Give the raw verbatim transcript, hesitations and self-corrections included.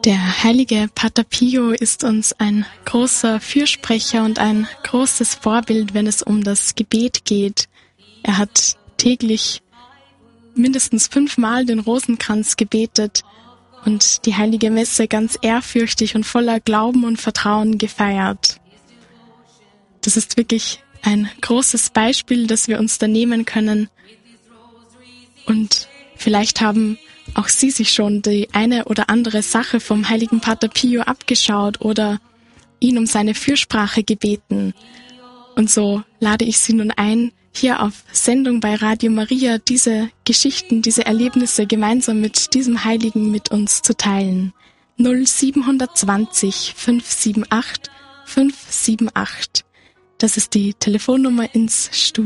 Der heilige Pater Pio ist uns ein großer Fürsprecher und ein großes Vorbild, wenn es um das Gebet geht. Er hat täglich mindestens fünfmal den Rosenkranz gebetet und die heilige Messe ganz ehrfürchtig und voller Glauben und Vertrauen gefeiert. Das ist wirklich ein großes Beispiel, das wir uns da nehmen können. Und vielleicht haben auch Sie sich schon die eine oder andere Sache vom heiligen Pater Pio abgeschaut oder ihn um seine Fürsprache gebeten. Und so lade ich Sie nun ein, hier auf Sendung bei Radio Maria diese Geschichten, diese Erlebnisse gemeinsam mit diesem Heiligen mit uns zu teilen. null sieben zwanzig fünf sieben acht fünf sieben acht. Das ist die Telefonnummer ins Studio.